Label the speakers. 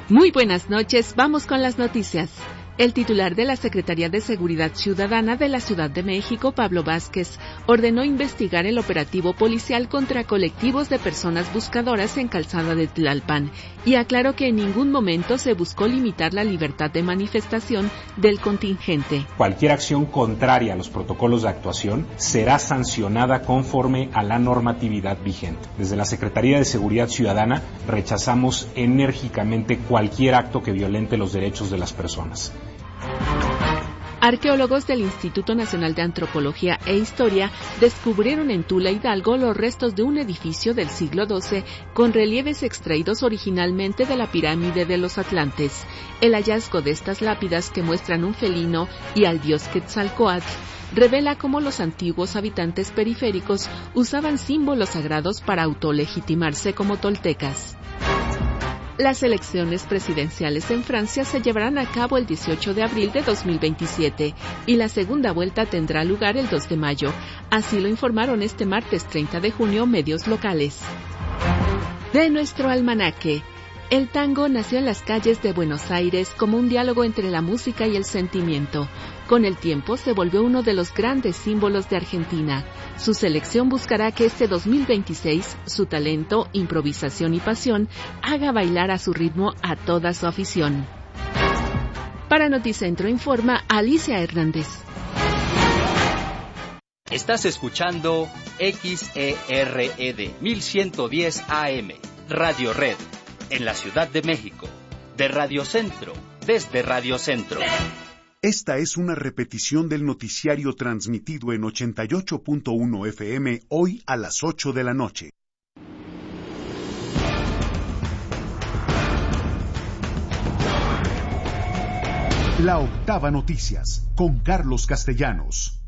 Speaker 1: Muy buenas noches, vamos con las noticias. El titular de la Secretaría de Seguridad Ciudadana de la Ciudad de México, Pablo Vázquez, ordenó investigar el operativo policial contra colectivos de personas buscadoras en Calzada de Tlalpan y aclaró que en ningún momento se buscó limitar la libertad de manifestación del contingente.
Speaker 2: Cualquier acción contraria a los protocolos de actuación será sancionada conforme a la normatividad vigente. Desde la Secretaría de Seguridad Ciudadana rechazamos enérgicamente cualquier acto que violente los derechos de las personas.
Speaker 1: Arqueólogos del Instituto Nacional de Antropología e Historia descubrieron en Tula, Hidalgo, los restos de un edificio del siglo XII con relieves extraídos originalmente de la pirámide de los Atlantes. El hallazgo de estas lápidas, que muestran un felino y al dios Quetzalcóatl, revela cómo los antiguos habitantes periféricos usaban símbolos sagrados para autolegitimarse como toltecas. Las elecciones presidenciales en Francia se llevarán a cabo el 18 de abril de 2027 y la segunda vuelta tendrá lugar el 2 de mayo. Así lo informaron este martes 30 de junio medios locales. De nuestro almanaque. El tango nació en las calles de Buenos Aires como un diálogo entre la música y el sentimiento. Con el tiempo se volvió uno de los grandes símbolos de Argentina. Su selección buscará que este 2026 su talento, improvisación y pasión haga bailar a su ritmo a toda su afición. Para Noticentro informa Alicia Hernández.
Speaker 3: Estás escuchando XERED 1110 AM, Radio Red, en la Ciudad de México, de Radio Centro, desde Radio Centro.
Speaker 4: Esta es una repetición del noticiario transmitido en 88.1 FM hoy a las 8 de la noche. La Octava Noticias, con Carlos Castellanos.